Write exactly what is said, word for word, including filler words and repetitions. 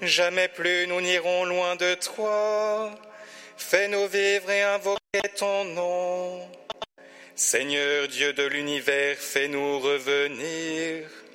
Jamais plus nous n'irons loin de toi. Fais-nous vivre et invoquer ton nom. Seigneur Dieu de l'univers, fais-nous revenir.